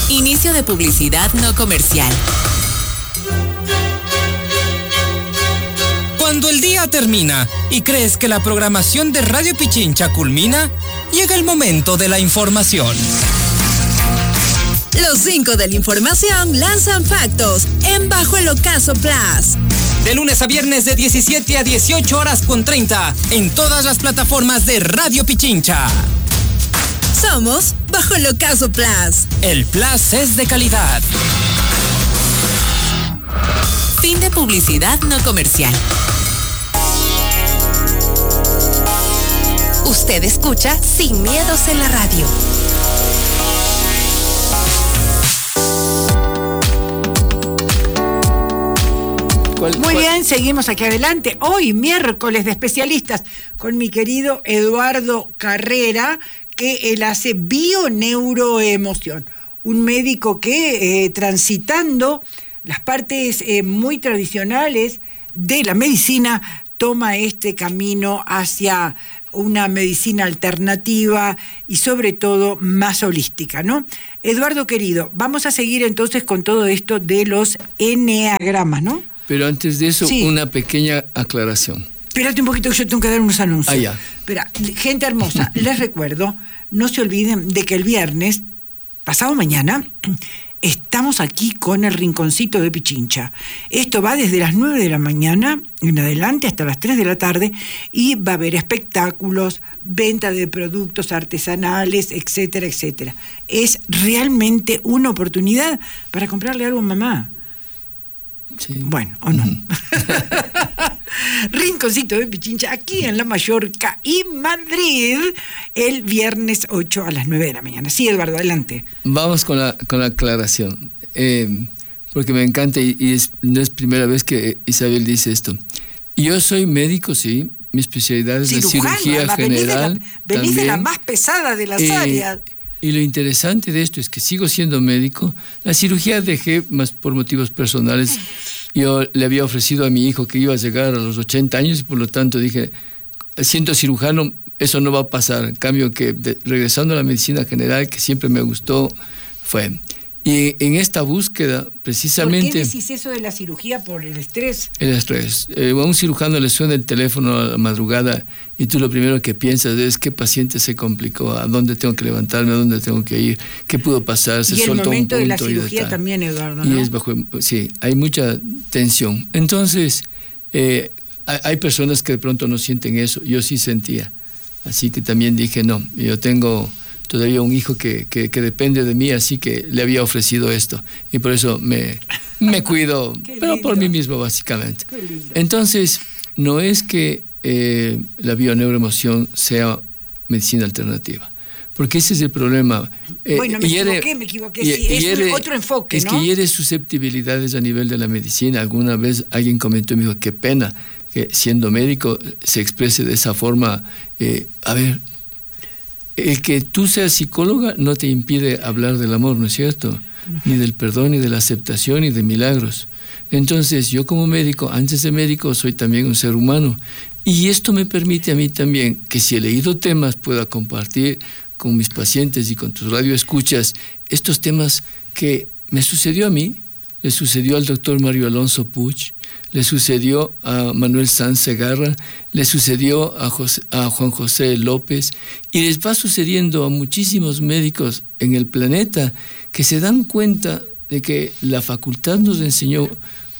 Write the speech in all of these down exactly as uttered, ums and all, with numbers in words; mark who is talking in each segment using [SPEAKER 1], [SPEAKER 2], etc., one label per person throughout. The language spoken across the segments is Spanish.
[SPEAKER 1] Inicio de publicidad no comercial.
[SPEAKER 2] Cuando el día termina y crees que la programación de Radio Pichincha culmina, llega el momento de la información.
[SPEAKER 3] Los cinco de la información lanzan factos en Bajo el Ocaso Plus.
[SPEAKER 2] De lunes a viernes de diecisiete a dieciocho horas con treinta en todas las plataformas de Radio Pichincha.
[SPEAKER 3] Somos Bajo el Ocaso Plus.
[SPEAKER 2] El Plus es de calidad.
[SPEAKER 1] Fin de publicidad no comercial.
[SPEAKER 3] Usted escucha Sin Miedos en la radio.
[SPEAKER 4] Muy bien, seguimos aquí adelante. Hoy, miércoles de especialistas, con mi querido Eduardo Carrera, que él hace bioneuroemoción. Un médico que, eh, transitando las partes eh, muy tradicionales de la medicina, toma este camino hacia una medicina alternativa y sobre todo más holística, ¿no? Eduardo querido, vamos a seguir entonces con todo esto de los eneagramas, ¿no?
[SPEAKER 5] Pero antes de eso, sí, una pequeña aclaración.
[SPEAKER 4] Espérate un poquito que yo tengo que dar unos anuncios.
[SPEAKER 5] Ah, ya.
[SPEAKER 4] Espera, gente hermosa, les recuerdo, no se olviden de que el viernes, pasado mañana, estamos aquí con el Rinconcito de Pichincha. Esto va desde las nueve de la mañana en adelante hasta las tres de la tarde y va a haber espectáculos, venta de productos artesanales, etcétera, etcétera. Es realmente una oportunidad para comprarle algo a mamá.
[SPEAKER 5] Sí.
[SPEAKER 4] Bueno, o no. Uh-huh. Rinconcito de Pichincha, aquí en La Mallorca y Madrid, el viernes ocho a las nueve de la mañana. Sí, Eduardo, adelante.
[SPEAKER 5] Vamos con la, con la aclaración, eh, porque me encanta y, y es, no es primera vez que Isabel dice esto. Yo soy médico, sí, mi especialidad es cirujano, la cirugía
[SPEAKER 4] además,
[SPEAKER 5] general.
[SPEAKER 4] Venís de la, venís de la más pesada de las eh, áreas.
[SPEAKER 5] Y lo interesante de esto es que sigo siendo médico. La cirugía dejé más por motivos personales. Yo le había ofrecido a mi hijo que iba a llegar a los ochenta años y por lo tanto dije, siendo cirujano, eso no va a pasar. En cambio, que de, regresando a la medicina general, que siempre me gustó, fue. Y en esta búsqueda, precisamente...
[SPEAKER 4] ¿Por qué decís eso de la cirugía por el estrés?
[SPEAKER 5] El estrés. Eh, a un cirujano le suena el teléfono a la madrugada y tú lo primero que piensas es qué paciente se complicó, a dónde tengo que levantarme, a dónde tengo que ir, qué pudo pasar, se soltó un punto.
[SPEAKER 4] Y el momento de la cirugía también, Eduardo, ¿no?
[SPEAKER 5] Y es bajo, sí, hay mucha tensión. Entonces, eh, hay, hay personas que de pronto no sienten eso, yo sí sentía. Así que también dije, no, yo tengo... todavía un hijo que, que, que depende de mí, así que le había ofrecido esto. Y por eso me, me cuido, pero por mí mismo, básicamente. Entonces, no es que eh, la bioneuroemoción sea medicina alternativa, porque ese es el problema.
[SPEAKER 4] Eh, bueno, me hiere, equivoqué, me equivoqué, sí, es hiere, otro enfoque,
[SPEAKER 5] es
[SPEAKER 4] ¿no?
[SPEAKER 5] Es que hiere susceptibilidades a nivel de la medicina. Alguna vez alguien comentó y me dijo, qué pena que siendo médico se exprese de esa forma. Eh, a ver, el que tú seas psicóloga no te impide hablar del amor, ¿no es cierto? No. Ni del perdón, ni de la aceptación, ni de milagros. Entonces, yo como médico, antes de médico, soy también un ser humano. Y esto me permite a mí también que si he leído temas, pueda compartir con mis pacientes y con tus radioescuchas estos temas que me sucedió a mí, le sucedió al doctor Mario Alonso Puig, le sucedió a Manuel Sanz Segarra, le sucedió a, José, a Juan José López y les va sucediendo a muchísimos médicos en el planeta que se dan cuenta de que la facultad nos enseñó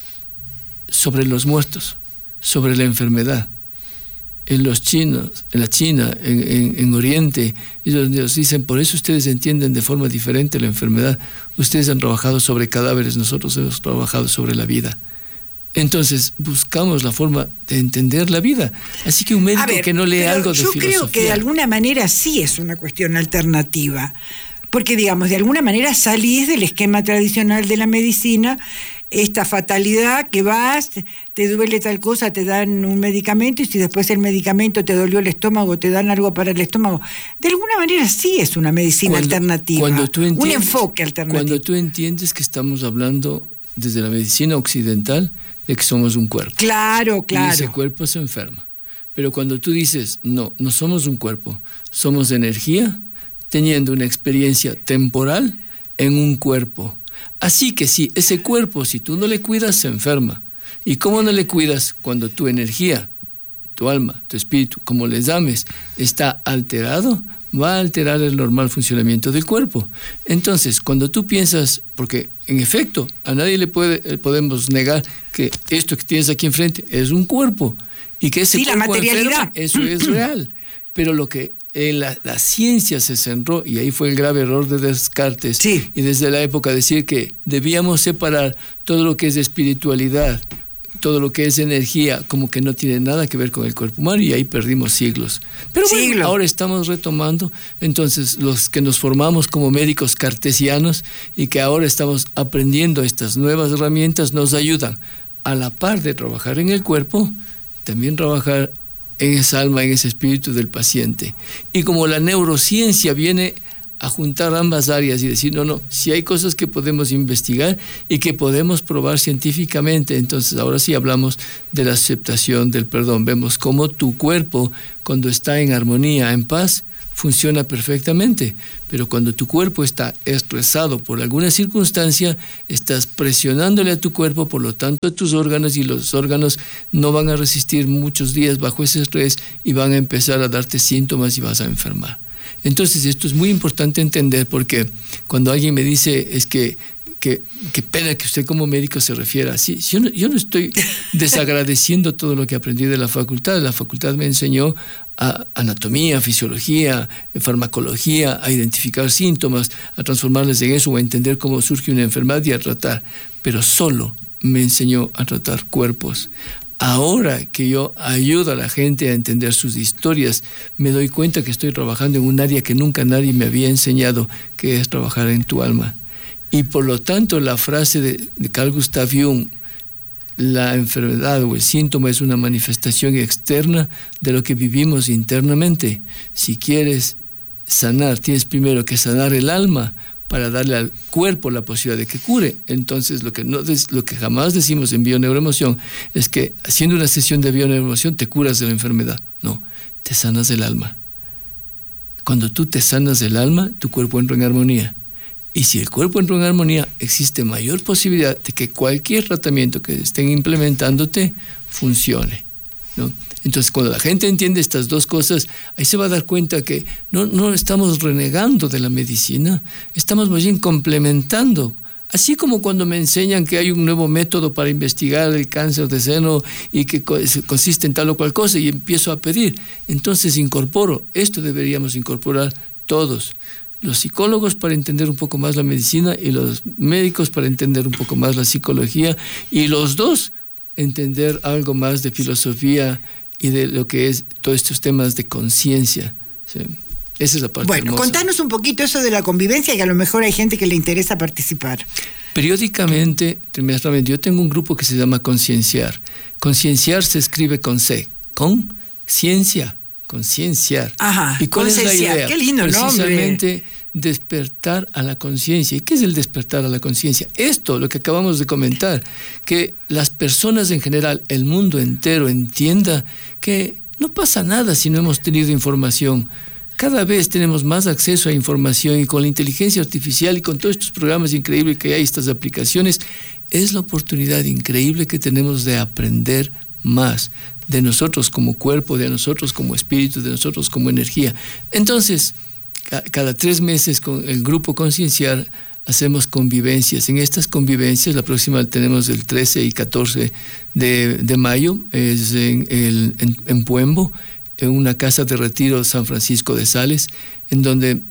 [SPEAKER 5] sobre los muertos, sobre la enfermedad. En los chinos, en la China, en, en, en Oriente, ellos nos dicen, por eso ustedes entienden de forma diferente la enfermedad. Ustedes han trabajado sobre cadáveres, nosotros hemos trabajado sobre la vida. Entonces buscamos la forma de entender la vida. Así que un médico ver, que no lee algo de
[SPEAKER 4] yo
[SPEAKER 5] filosofía...
[SPEAKER 4] Yo creo que de alguna manera sí es una cuestión alternativa, porque digamos, de alguna manera salís del esquema tradicional de la medicina, esta fatalidad que vas, te duele tal cosa, te dan un medicamento y si después el medicamento te dolió el estómago, te dan algo para el estómago. De alguna manera sí es una medicina cuando, alternativa, cuando tú un enfoque alternativo.
[SPEAKER 5] Cuando tú entiendes que estamos hablando desde la medicina occidental de que somos un cuerpo.
[SPEAKER 4] Claro, claro.
[SPEAKER 5] Y ese cuerpo se enferma. Pero cuando tú dices, no, no somos un cuerpo, somos energía, teniendo una experiencia temporal en un cuerpo. Así que sí, ese cuerpo, si tú no le cuidas, se enferma. ¿Y cómo no le cuidas? Cuando tu energía, tu alma, tu espíritu, como les llames, está alterado, va a alterar el normal funcionamiento del cuerpo. Entonces, cuando tú piensas, porque en efecto, a nadie le puede, podemos negar que esto que tienes aquí enfrente es un cuerpo, y que ese
[SPEAKER 4] sí,
[SPEAKER 5] cuerpo
[SPEAKER 4] la materialidad.
[SPEAKER 5] enferma, eso es real. Pero lo que en la, la ciencia se centró, y ahí fue el grave error de Descartes,
[SPEAKER 4] sí.
[SPEAKER 5] y desde la época decir que debíamos separar todo lo que es espiritualidad, todo lo que es energía, como que no tiene nada que ver con el cuerpo humano, y ahí perdimos siglos. Pero bueno,
[SPEAKER 4] siglos.
[SPEAKER 5] Ahora estamos retomando, entonces los que nos formamos como médicos cartesianos y que ahora estamos aprendiendo estas nuevas herramientas nos ayudan, a la par de trabajar en el cuerpo, también trabajar en esa alma, en ese espíritu del paciente. Y como la neurociencia viene a juntar ambas áreas y decir, no, no, si hay cosas que podemos investigar y que podemos probar científicamente, entonces ahora sí hablamos de la aceptación del perdón. Vemos cómo tu cuerpo, cuando está en armonía, en paz, funciona perfectamente, pero cuando tu cuerpo está estresado por alguna circunstancia, estás presionándole a tu cuerpo, por lo tanto a tus órganos, y los órganos no van a resistir muchos días bajo ese estrés y van a empezar a darte síntomas y vas a enfermar. Entonces esto es muy importante entender, porque cuando alguien me dice es que que, que pena que usted como médico se refiera así, yo no, yo no estoy desagradeciendo todo lo que aprendí de la facultad. La facultad me enseñó a anatomía, fisiología, farmacología, a identificar síntomas, a transformarles en eso, o a entender cómo surge una enfermedad y a tratar, pero solo me enseñó a tratar cuerpos. Ahora que yo ayudo a la gente a entender sus historias, me doy cuenta que estoy trabajando en un área que nunca nadie me había enseñado, que es trabajar en tu alma. Y por lo tanto, la frase de, de Carl Gustav Jung, la enfermedad o el síntoma es una manifestación externa de lo que vivimos internamente. Si quieres sanar, tienes primero que sanar el alma para darle al cuerpo la posibilidad de que cure. Entonces, lo que, no, lo que jamás decimos en bioneuroemoción es que haciendo una sesión de bioneuroemoción te curas de la enfermedad. No, te sanas del alma. Cuando tú te sanas del alma, tu cuerpo entra en armonía. Y si el cuerpo entra en armonía, existe mayor posibilidad de que cualquier tratamiento que estén implementándote funcione, ¿no? Entonces, cuando la gente entiende estas dos cosas, ahí se va a dar cuenta que no, no estamos renegando de la medicina, estamos más bien complementando. Así como cuando me enseñan que hay un nuevo método para investigar el cáncer de seno y que consiste en tal o cual cosa, y empiezo a pedir, entonces incorporo. Esto deberíamos incorporar todos. Los psicólogos para entender un poco más la medicina y los médicos para entender un poco más la psicología, y los dos entender algo más de filosofía y de lo que es todos estos temas de conciencia. ¿Sí? Esa es la parte
[SPEAKER 4] Bueno,
[SPEAKER 5] hermosa.
[SPEAKER 4] Contanos un poquito eso de la convivencia, que a lo mejor hay gente que le interesa participar.
[SPEAKER 5] Periódicamente, trimestralmente, yo tengo un grupo que se llama Concienciar. Concienciar se escribe con C, con ciencia. Concienciar.
[SPEAKER 4] Ajá,
[SPEAKER 5] ¿Y cuál es la idea?
[SPEAKER 4] Qué lindo nombre.
[SPEAKER 5] Precisamente despertar a la conciencia. ¿Y qué es el despertar a la conciencia? Esto, lo que acabamos de comentar, que las personas en general, el mundo entero entienda que no pasa nada si no hemos tenido información. Cada vez tenemos más acceso a información, y con la inteligencia artificial y con todos estos programas increíbles que hay, estas aplicaciones, es la oportunidad increíble que tenemos de aprender más de nosotros como cuerpo, de nosotros como espíritu, de nosotros como energía. Entonces, ca- cada tres meses con el grupo Concienciar hacemos convivencias. En estas convivencias, la próxima tenemos el trece y catorce de, de mayo, es en, el, en, en Puembo, en una casa de retiro San Francisco de Sales, en donde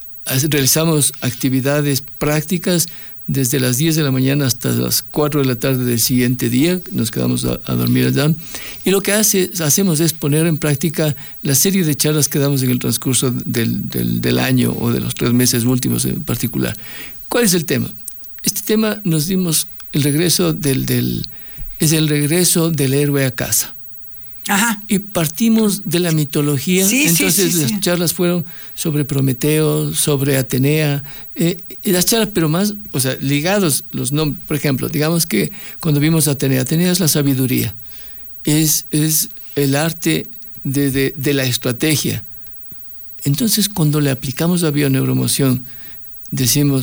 [SPEAKER 5] realizamos actividades prácticas desde las diez de la mañana hasta las cuatro de la tarde del siguiente día. Nos quedamos a, a dormir allá. Y lo que hace, hacemos es poner en práctica la serie de charlas que damos en el transcurso del, del, del año, o de los tres meses últimos en particular. ¿Cuál es el tema? Este tema nos dimos el regreso del, del es el regreso del héroe a casa.
[SPEAKER 4] Ajá.
[SPEAKER 5] Y partimos de la mitología.
[SPEAKER 4] Sí,
[SPEAKER 5] entonces
[SPEAKER 4] sí, sí,
[SPEAKER 5] las
[SPEAKER 4] sí.
[SPEAKER 5] charlas fueron sobre Prometeo, sobre Atenea, eh, y las charlas, pero más, o sea, ligados los nombres. Por ejemplo, digamos que cuando vimos a Atenea, Atenea es la sabiduría, es, es el arte de, de, de la estrategia. Entonces, cuando le aplicamos la bioneuroemoción, decimos,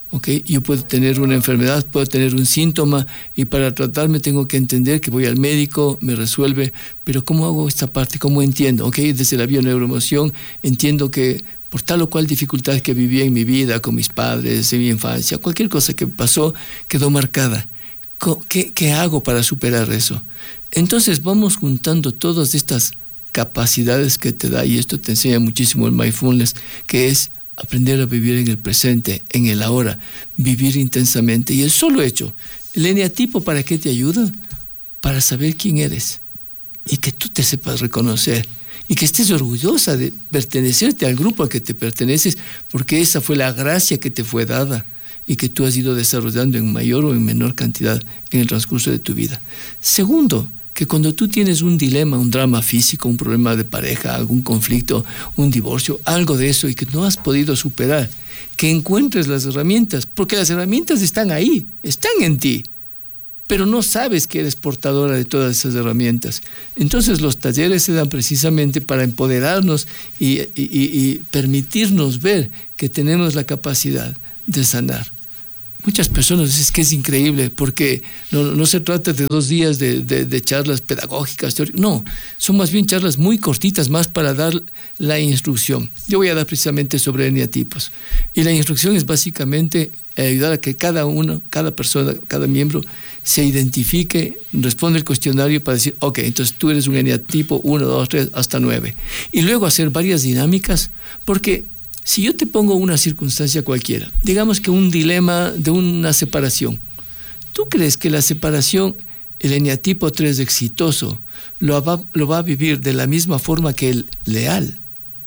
[SPEAKER 5] ¿okay? Yo puedo tener una enfermedad, puedo tener un síntoma y para tratarme tengo que entender que voy al médico, me resuelve, pero ¿cómo hago esta parte? ¿Cómo entiendo? ¿Okay? Desde la bioneuroemoción entiendo que por tal o cual dificultad que viví en mi vida, con mis padres, en mi infancia, cualquier cosa que pasó quedó marcada. ¿Qué, qué hago para superar eso? Entonces vamos juntando todas estas capacidades que te da, y esto te enseña muchísimo el mindfulness, que es aprender a vivir en el presente, en el ahora, vivir intensamente. Y el solo hecho, el eneatipo, ¿para qué te ayuda? Para saber quién eres y que tú te sepas reconocer y que estés orgullosa de pertenecerte al grupo al que te perteneces, porque esa fue la gracia que te fue dada y que tú has ido desarrollando en mayor o en menor cantidad en el transcurso de tu vida. Segundo, que cuando tú tienes un dilema, un drama físico, un problema de pareja, algún conflicto, un divorcio, algo de eso y que no has podido superar, que encuentres las herramientas, porque las herramientas están ahí, están en ti, pero no sabes que eres portadora de todas esas herramientas. Entonces los talleres se dan precisamente para empoderarnos y, y, y permitirnos ver que tenemos la capacidad de sanar. Muchas personas dicen que es increíble porque no, no se trata de dos días de, de, de charlas pedagógicas, teóricas. No, son más bien charlas muy cortitas, más para dar la instrucción. Yo voy a dar precisamente sobre eneatipos. Y la instrucción es básicamente ayudar a que cada uno, cada persona, cada miembro se identifique, responde el cuestionario para decir, ok, entonces tú eres un eneatipo uno, dos, tres, hasta nueve. Y luego hacer varias dinámicas, porque si yo te pongo una circunstancia cualquiera, digamos que un dilema de una separación, ¿tú crees que la separación, el eneatipo tres exitoso, lo va, lo va a vivir de la misma forma que el leal?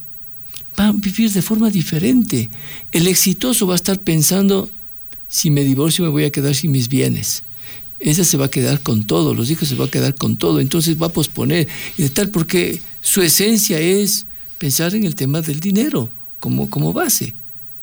[SPEAKER 5] Va a vivir de forma diferente. El exitoso va a estar pensando, si me divorcio me voy a quedar sin mis bienes. Ella se va a quedar con todo, los hijos se van a quedar con todo, entonces va a posponer, y de tal, porque su esencia es pensar en el tema del dinero. Como, como base.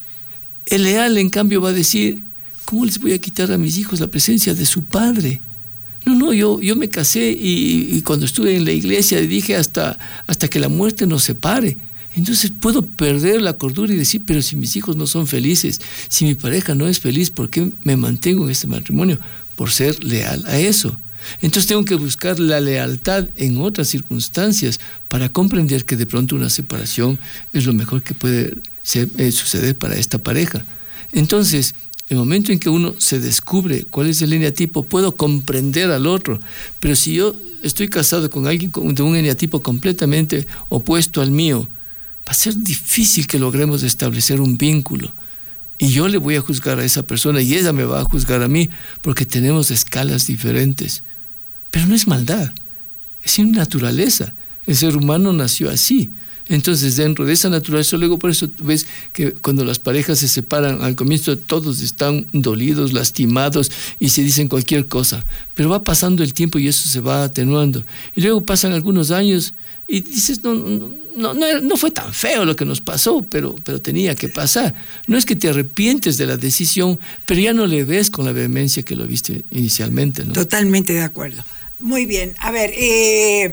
[SPEAKER 5] El leal, en cambio, va a decir, ¿cómo les voy a quitar a mis hijos la presencia de su padre? No, no, yo, yo me casé y, y cuando estuve en la iglesia dije hasta, hasta que la muerte nos separe. Entonces puedo perder la cordura y decir, pero si mis hijos no son felices, si mi pareja no es feliz, ¿por qué me mantengo en este matrimonio? Por ser leal a eso. Entonces tengo que buscar la lealtad en otras circunstancias para comprender que de pronto una separación es lo mejor que puede ser, eh, suceder para esta pareja. Entonces, el momento en que uno se descubre cuál es el eneatipo, puedo comprender al otro. Pero si yo estoy casado con alguien de un eneatipo completamente opuesto al mío, va a ser difícil que logremos establecer un vínculo. Y yo le voy a juzgar a esa persona y ella me va a juzgar a mí porque tenemos escalas diferentes. Pero no es maldad, es una naturaleza. El ser humano nació así. Entonces, dentro de esa naturaleza, luego por eso tú ves que cuando las parejas se separan, al comienzo todos están dolidos, lastimados y se dicen cualquier cosa. Pero va pasando el tiempo y eso se va atenuando. Y luego pasan algunos años y dices, no, no, no, no, no fue tan feo lo que nos pasó, pero, pero tenía que pasar. No es que te arrepientes de la decisión, pero ya no le ves con la vehemencia que lo viste inicialmente, ¿no?
[SPEAKER 4] Totalmente de acuerdo. Muy bien. A ver, eh...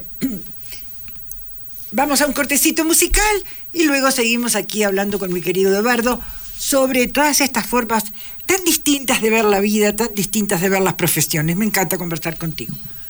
[SPEAKER 4] vamos a un cortecito musical y luego seguimos aquí hablando con mi querido Eduardo sobre todas estas formas tan distintas de ver la vida, tan distintas de ver las profesiones. Me encanta conversar contigo.